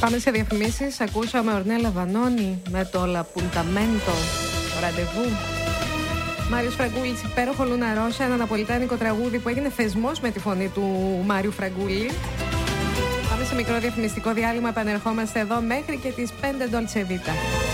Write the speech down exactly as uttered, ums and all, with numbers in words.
Πάμε σε διαφημίσεις. Ακούσαμε Ορνέλα Βανώνη με το Λαπουνταμέντο, ραντεβού. Μάριος Φραγκούλης, υπέροχο Λούνα Ρώσα, ένα ναπολιτάνικο τραγούδι που έγινε θεσμός με τη φωνή του Μάριου Φραγκούλη. Πάμε σε μικρό διαφημιστικό διάλειμμα, επανερχόμαστε εδώ μέχρι και τις πέντε Dolce Vita.